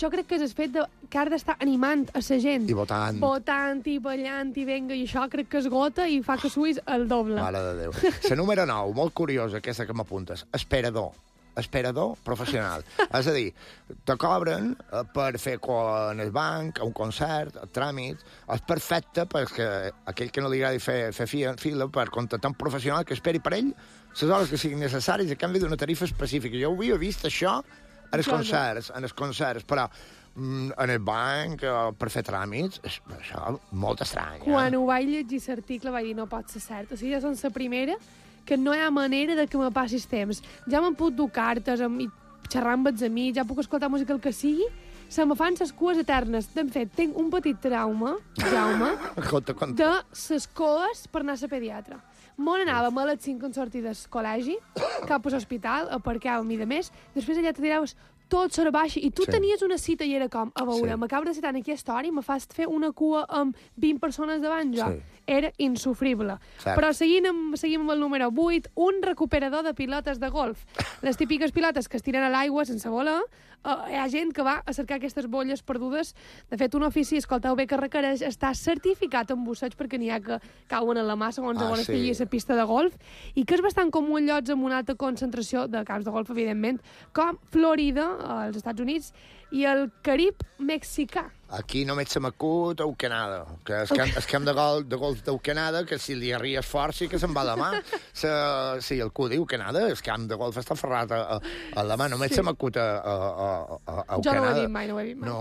jo crec que és el fet que has d'estar animant a la gent. I votant. Votant i ballant i venga, i això crec que esgota i fa que suïs el doble. Mare de Déu. La número 9, molt curiosa, aquesta que m'apuntes. Esperador professional. És a dir, te cobren per fer en el banc, un concert, tràmit. És perfecte perquè aquell que no li agradi fer fila per contractar un professional que esperi per ell les hores que siguin necessàries a canvi d'una tarifa específica. Jo ho havia vist, això, en els concerts, però en el banc, per fer tràmits, això molt estrany. Quan ho vaig llegir l'article vaig dir no pot ser cert. O sigui, ja són la primera que no hi ha manera de que me passis temps. Ja m'han pogut dur cartes i xerrar amb els amics, ja puc escoltar música el que sigui, se me fan ses cues eternes. De fet, tinc un petit trauma, Jaume, de ses cues per anar a la pediatra. M'on anàvem a les 5 en sortir del col·legi, cap a l'hospital, aparcàvem i de més, després allà te tiraves tot sobre baixa, i tu tenies una cita i era com, a veure, m'acabo de citar en aquesta hora i me fas fer una cua amb 20 persones davant jo. Era insufrible. Però seguim amb el número 8, un recuperador de pilotes de golf. Les típiques pilotes que es tiren a l'aigua sense voler, hi ha gent que va a cercar aquestes bolles perdudes. De fet, un ofici, escolteu bé, que requereix estar certificat en busseig perquè n'hi ha que cauen en la mà segons on estigui a la pista de golf, i que és bastant comú en llocs amb una alta concentració de camps de golf, evidentment, com Florida, als Estats Units, i el Carib mexicà. Aquí només se m'acut a Canada, que el camp de golf del Canada, que si li arries fort sí que se'n va la mà. Sí, el que diu Canada, el camp de golf està ferrat a la mà, només se m'acut a Canada. Jo no ho he dit mai,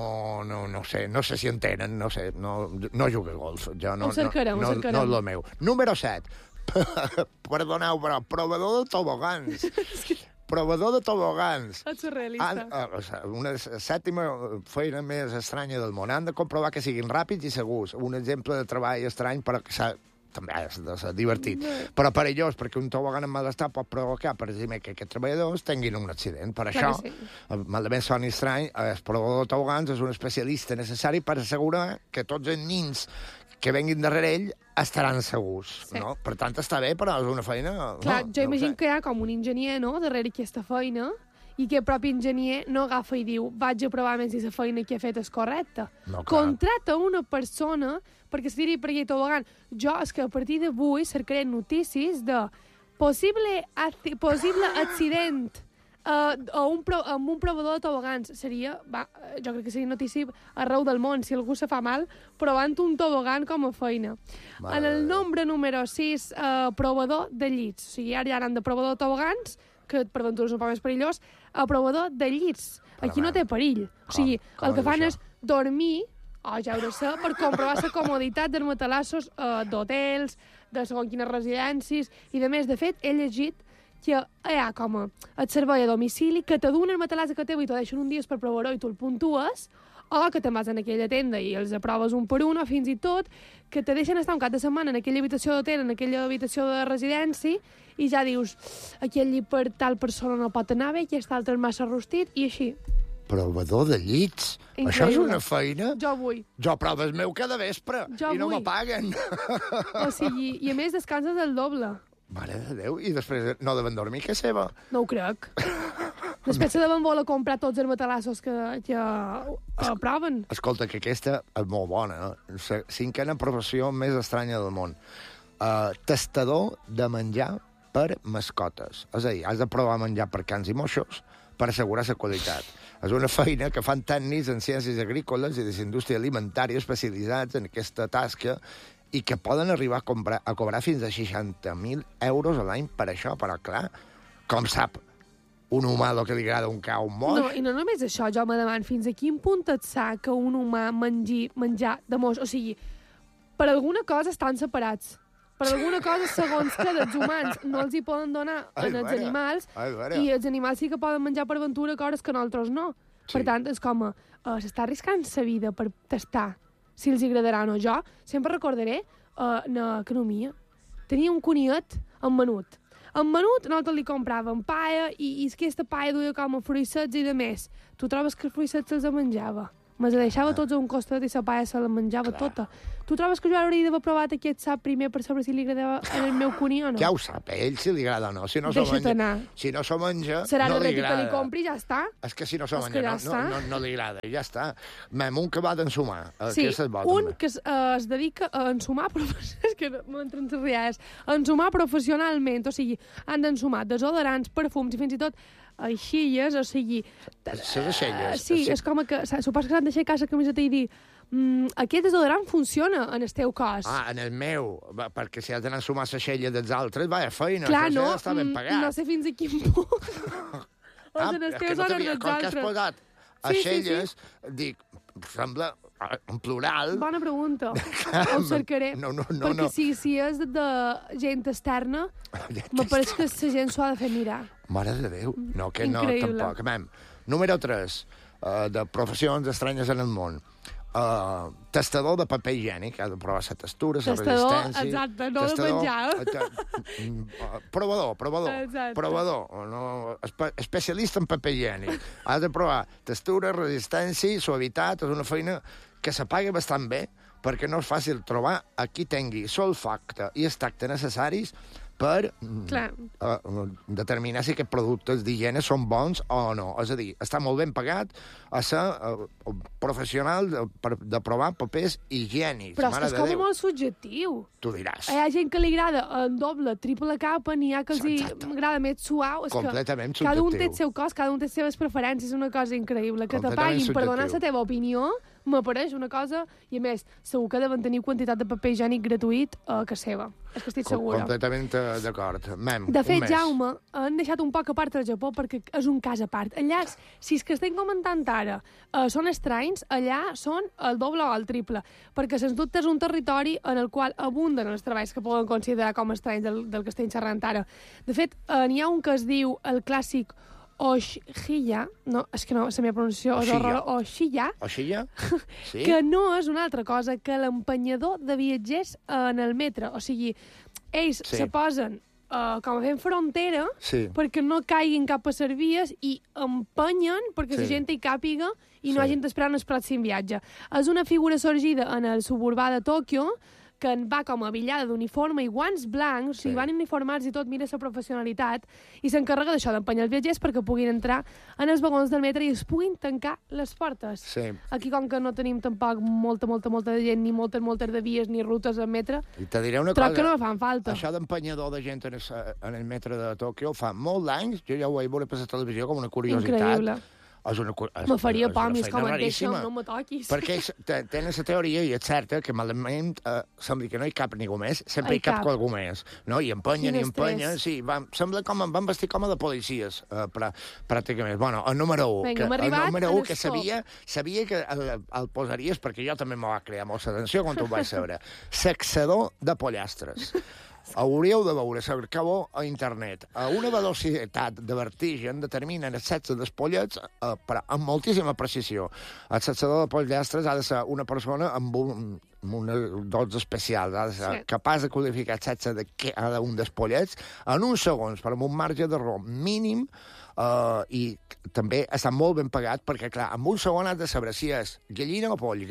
No sé si en tenen, no sé, no jugo a golf. Ho cercarem. No és el meu. Número 7. Perdoneu, però provador de tobogans. Provador de tobogans. És surrealista. Una sèptima feina més estranya del món. Han de comprovar que siguin ràpids i segurs. Un exemple de treball estrany, però que també és divertit. Però perillós, perquè un tobogan en mal estat pot provocar, per exemple, que aquests treballadors tinguin un accident. Per això, malament soni estrany, el provador de tobogans és un especialista necessari per assegurar que tots els nins que venguin darrere ell estaran segurs, no? Per tant, està bé, però és una feina... Clar, jo imagino que hi ha com un enginyer, no?, darrere aquesta feina, i que el propi enginyer no agafa i diu vaig a provar més si la feina que he fet és correcta. Contrata una persona perquè se tiri per allà tobogant. Jo és que a partir d'avui cercaré notícies de possible accident amb un provador de tobogans. Seria, jo crec que seria notícia arreu del món, si algú se fa mal provant un tobogan com a feina. En el nombre número 6, provador de llits. O sigui, ara ja han de provador de tobogans, que per aventura és un poc més perillós, a provador de llits. Aquí no té perill. O sigui, el que fan és dormir, ja ho sé, per comprovar la comoditat dels matalassos d'hotels, de segons quines residències, i de més, de fet, he llegit que hi ha com el servei a domicili que te donen el matalàs a casa teva i t'ho deixen un dia per provar-ho i tu el puntues, o que te'n vas en aquella tenda i els aproves un per un, o fins i tot que te deixen estar un cap de setmana en aquella habitació d'hotel, en aquella habitació de residència, i ja dius, aquí al llit per tal persona no pot anar bé, aquest altre és massa rostit, i així. Provador de llits? Increïble. Això és una feina? Jo vull. Jo provo el meu cada vespre i no me paguen. O sigui, i a més descanses el doble. Mare de Déu, i després no deuen dormir que seva? No ho crec. Després se deuen voler comprar tots els matalassos que proven. Escolta, que aquesta és molt bona. La cinquena professió més estranya del món. Tastador de menjar per mascotes. És a dir, has de provar menjar per cans i moixos per assegurar la qualitat. És una feina que fan tècnics en ciències agrícoles i de la indústria alimentària especialitzats en aquesta tasca i que poden arribar a cobrar fins a 60.000 euros a l'any per això, però clar, com sap un humà el que li agrada un cau moix? No, i no només això, jo me demano fins a quin punt et sa que un humà menjar de moix, o sigui, per alguna cosa estan separats. Per alguna cosa, segons que els humans no els hi poden donar als animals, i els animals sí que poden menjar per aventura coses que nosaltres no. Per tant, és com s'està arriscant sa vida per tastar si els agradarà o no. Jo sempre recordaré en economia. Tenia un coniet en menut. En menut nosaltres li compràvem paella i aquesta paella duia com a fruissets i de més. Tu trobes que els fruissets se'ls menjava? Me la deixava tots a un costat i la paella se la menjava tota. Tu trobes que jo hauria d'haver provat aquest sap primer per saber si li agradava al meu cuní o no? Ja ho sap, a ell si li agrada o no. Si no Deixa't anar. Si no s'ho menja, serà no li que agrada. li compri, ja està. És que si no s'ho menja, ja no li agrada, ja està. Un que va d'ensumar. Sí, un que es dedica a ensumar, és que no m'entren res, a ensumar professionalment, o sigui, han d'ensumar desodorants, perfums i fins i tot aixilles, o sigui... Les aixelles. Sí, és com que... Suposo que s'han d'aixecar la camiseta i dir aquest desodorant funciona en el teu cos. En el meu, perquè si has d'anar a sumar l'aixella dels altres, vaya feina, clar, això no, està ben pagat. No sé fins a quin punt. O en els teus o en els altres. Com que has posat aixelles, dic, sembla en plural... Bona pregunta. Ho cercaré. No. Perquè si és de gent externa, me pareix que la gent s'ho ha de fer mirar. Mare de Déu. No, que no, increïble. tampoc. Número 3, de professions estranyes en el món. Tastador de paper higiènic, ha de provar la textura, la resistència... Exacte, no de menjar. Provador, no, especialista en paper higiènic. Ha de provar textura, resistència, suavitat, és una feina que s'apaga bastant bé, perquè no és fàcil trobar a qui tingui l'olfacte i el tacte necessaris per determinar si aquests productes d'higiene són bons o no. És a dir, està molt ben pagat a ser professional de provar papers higiènics. Però és com molt subjectiu. Tu diràs. Hi ha gent que li agrada en doble, triple capa, n'hi ha que els agrada més suau. Completament subjectiu. Cada un té el seu cos, cada un té les seves preferències, és una cosa increïble. Que te paguin per donar la teva opinió m'apareix una cosa, i a més, segur que deuen tenir quantitat de paper higiènic gratuït a casa seva. És que estic segura. Completament d'acord. De fet, Jaume, han deixat un poc a part el Japó perquè és un cas a part. Allà, si és que estem comentant ara, són estranys, allà són el doble o el triple, perquè sens dubte és un territori en el qual abunden els treballs que poden considerar com estranys del que estem xerrant ara. De fet, n'hi ha un que es diu el clàssic Oshiya, no, és que no, la meva pronunciació és horrorosa, Oshiya? Sí? Que no és una altra cosa que l'empenyador de viatgers en el metre. O sigui, ells se posen com a fent frontera perquè no caiguin cap a les vies i empenyen perquè la gent hi càpiga i no hagin d'esperar en el pròxim viatge. És una figura sorgida en el suburbà de Tòquio, que en va com a billada d'uniforme i guants blancs, o sigui, van uniformats i tot, mira la professionalitat, i s'encarrega d'això, d'empenyar els viatgers perquè puguin entrar en els vagons del metre i es puguin tancar les portes. Aquí, com que no tenim tampoc molta de gent, ni moltes de vies, ni rutes al metre, i te diré una cosa, que no fan falta. Això d'empenyador de gent en el metre de Tòquio fa molt d'anys, jo ja ho vaig veure per la televisió com una curiositat. Increïble. Me faria por, més com et deixa, no me toquis. Perquè tenen la teoria, i és certa, que malament sembla que no hi cap ningú més, sempre hi cap algú més, no? I empenyen, sí, sembla com van vestir com a de policies, pràcticament. Bueno, el número 1, que sabia que el posaries, perquè jo també m'ho va crear molta atenció quan ho vaig saber. Saxador de pollastres. Hauríeu de veure, cercau a internet. A una velocitat de vertigen determinen el sexe dels pollets amb moltíssima precisió. El sexador de pollastres ha de ser una persona amb uns dots especials, ha de ser capaç de codificar el sexe de cada un dels pollets en uns segons, per amb un marge d'error mínim, i també està molt ben pagat perquè, clar, en un segon has de saber si és gallina o poll.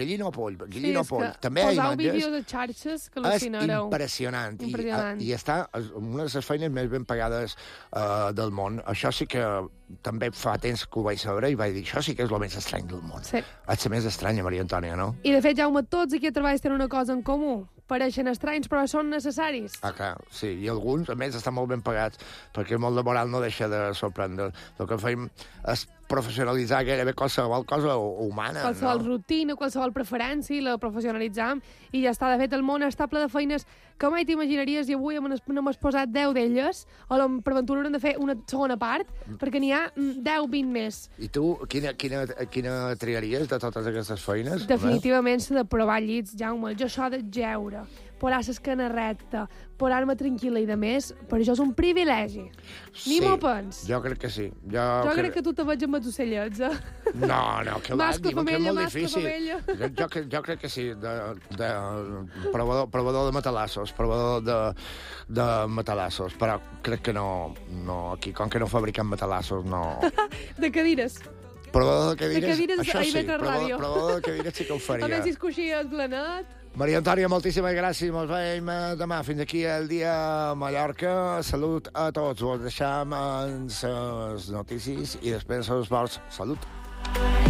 També hi ha imatges. Vídeos de xarxes que al·lucinareu. És impressionant. I està una de les feines més ben pagades del món. Això sí que també fa temps que ho vaig saber i vaig dir, això sí que és el més estrany del món. És la més estranya, Maria Antònia, no? I, de fet, Jaume, tots aquests treballs tenen una cosa en comú. Pareixen estranys, però són necessaris. Clar, sí. I alguns, a més, estan molt ben pagats, perquè el món laboral no deixa de sorprendre. El que fem és professionalitzar gairebé qualsevol cosa humana. Qualsevol rutina, qualsevol preferència, la professionalitzam, i ja està. De fet, el món està ple de feines que mai t'imaginaries, i avui n'hem posat 10 d'elles, o per ventura haurem de fer una segona part, perquè n'hi ha 10-20 més. I tu, quina triaries de totes aquestes feines? Definitivament s'ha de provar llits, Jaume. Jo això de jeure, posar l'esquena recta, posar-me tranquil·la i de més, per això és un privilegi. Ni m'ho pens. Jo crec que sí. Jo crec que tu te veig amb els ocellets, No, que va, diuen que és molt difícil. Jo crec que sí, provador de matalassos, de matalassos, però crec que no aquí, com que no fabriquen matalassos, no... De cadires. Provador de cadires, això sí, provador de cadires sí que ho faria. A veure si es coixia el planet. Maria Antònia, moltíssimes gràcies. Ens veiem demà. Fins aquí el dia a Mallorca. Salut a tots. Vos deixam en les notícies i després els vols. Salut.